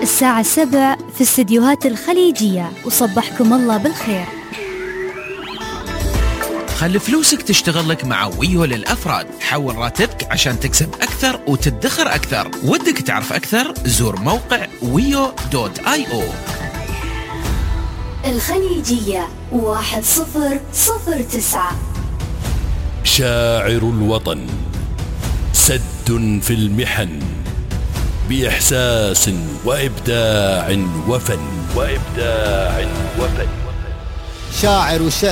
الساعة 7 في استديوهات الخليجية، وصبحكم الله بالخير. خلي فلوسك تشتغل لك مع ويو للأفراد. حول راتبك عشان تكسب أكثر وتدخر أكثر. ودك تعرف أكثر؟ زور موقع wio.io. الخليجية 1009. شاعر الوطن، سد في المحن، بإحساس وإبداع وفن. شاعر